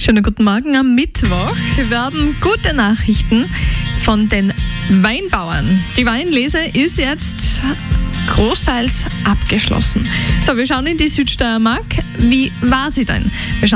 Schönen guten Morgen am Mittwoch. Wir haben gute Nachrichten von den Weinbauern. Die Weinlese ist jetzt großteils abgeschlossen. So, wir schauen in die Südsteiermark. Wie war sie denn? Wir schauen